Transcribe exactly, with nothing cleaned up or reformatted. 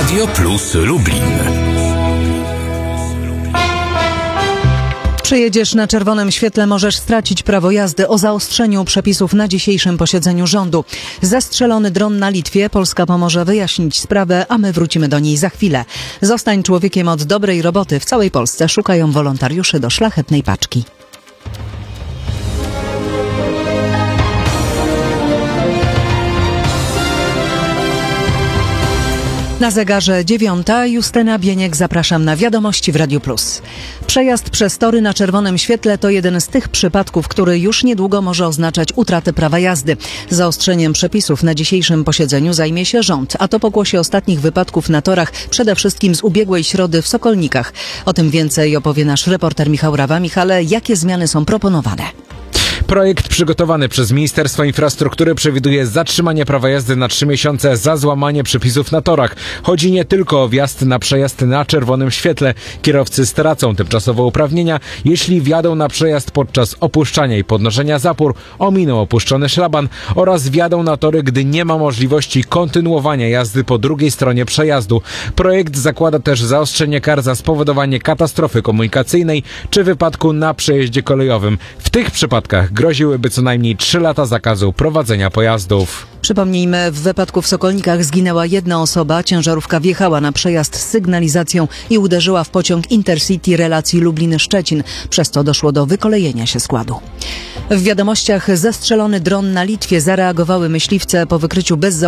Radio Plus Lublin. Przejedziesz na czerwonym świetle, możesz stracić prawo jazdy. O zaostrzeniu przepisów na dzisiejszym posiedzeniu rządu. Zastrzelony dron na Litwie. Polska pomoże wyjaśnić sprawę, a my wrócimy do niej za chwilę. Zostań człowiekiem od dobrej roboty. W całej Polsce szukają wolontariuszy do szlachetnej paczki. Na zegarze dziewiąta. Justyna Bieniek, zapraszam na wiadomości w Radiu Plus. Przejazd przez tory na czerwonym świetle to jeden z tych przypadków, który już niedługo może oznaczać utratę prawa jazdy. Zaostrzeniem przepisów na dzisiejszym posiedzeniu zajmie się rząd, a to pokłosie ostatnich wypadków na torach, przede wszystkim z ubiegłej środy w Sokolnikach. O tym więcej opowie nasz reporter Michał Rawa. Michale, jakie zmiany są proponowane? Projekt przygotowany przez Ministerstwo Infrastruktury przewiduje zatrzymanie prawa jazdy na trzy miesiące za złamanie przepisów na torach. Chodzi nie tylko o wjazd na przejazd na czerwonym świetle. Kierowcy stracą tymczasowe uprawnienia, jeśli wjadą na przejazd podczas opuszczania i podnoszenia zapór, ominą opuszczony szlaban oraz wjadą na tory, gdy nie ma możliwości kontynuowania jazdy po drugiej stronie przejazdu. Projekt zakłada też zaostrzenie kar za spowodowanie katastrofy komunikacyjnej czy wypadku na przejeździe kolejowym. W tych przypadkach groziłyby co najmniej trzy lata zakazu prowadzenia pojazdów. Przypomnijmy, w wypadku w Sokolnikach zginęła jedna osoba. Ciężarówka wjechała na przejazd z sygnalizacją i uderzyła w pociąg Intercity relacji Lublin-Szczecin. Przez to doszło do wykolejenia się składu. W wiadomościach: zestrzelony dron na Litwie. Zareagowały myśliwce po wykryciu bez